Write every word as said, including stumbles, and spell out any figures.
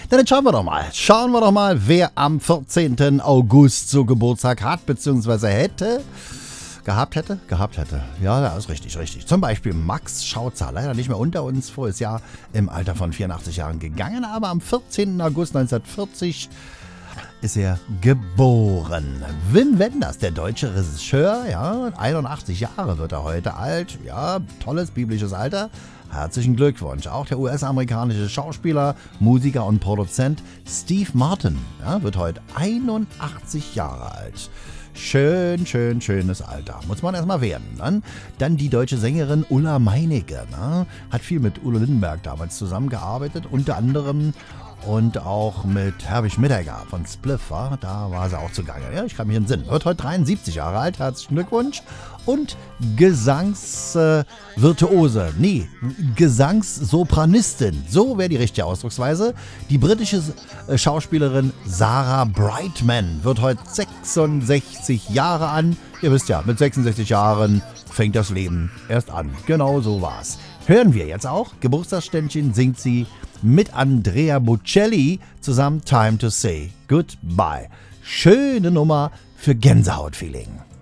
Dann schauen wir doch mal. Schauen wir doch mal, wer am vierzehnten August so Geburtstag hat, beziehungsweise hätte. Gehabt hätte? Gehabt hätte. Ja, das ist richtig, richtig. Zum Beispiel Max Schautzer, leider nicht mehr unter uns, voriges Jahr im Alter von vierundachtzig Jahren gegangen, aber am vierzehnten August neunzehnhundertvierzig ist er geboren. Wim Wenders, der deutsche Regisseur, ja, einundachtzig Jahre wird er heute alt. Ja, tolles biblisches Alter. Herzlichen Glückwunsch. Auch der U S-amerikanische Schauspieler, Musiker und Produzent Steve Martin, ja, wird heute einundachtzig Jahre alt. Schön, schön, schönes Alter. Muss man erstmal werden. Ne? Dann die deutsche Sängerin Ulla Meinecke. Ne? Hat viel mit Udo Lindenberg damals zusammengearbeitet, unter anderem und auch mit Herbig Midegger von Spliff. Wa? Da war sie auch zugange. Ja, ich kann mich entsinnen. Wird heute dreiundsiebzig Jahre alt. Herzlichen Glückwunsch. Und Gesangsvirtuose. Äh, nee, Gesangssopranistin. So wäre die richtige Ausdrucksweise. Die britische äh, Schauspielerin Sarah Brightman wird heute sechsundsechzig Jahre an. Ihr wisst ja, mit sechsundsechzig Jahren fängt das Leben erst an. Genau so war's. Hören wir jetzt auch. Geburtstagsständchen singt sie mit Andrea Bocelli zusammen Time to Say Goodbye. Schöne Nummer für Gänsehautfeeling.